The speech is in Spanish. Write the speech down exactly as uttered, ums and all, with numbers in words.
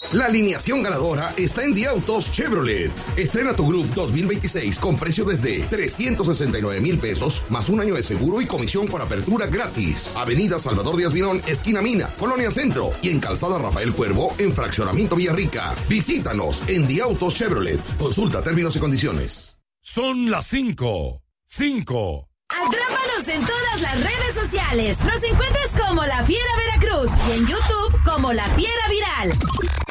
La alineación ganadora está en Diautos Chevrolet. Estrena tu Group dos mil veintiséis con precio desde trescientos sesenta y nueve mil pesos, más un año de seguro y comisión por apertura gratis. Avenida Salvador Díaz Mirón, esquina Mina, Colonia Centro, y en Calzada Rafael Cuervo, en Fraccionamiento Villarrica. Visítanos en Diautos Chevrolet. Consulta términos y condiciones. Son las cinco. cinco. Atrápanos en todas las redes sociales. Nos encuentras como La Fiera Veracruz y en YouTube como La Fiera Viral.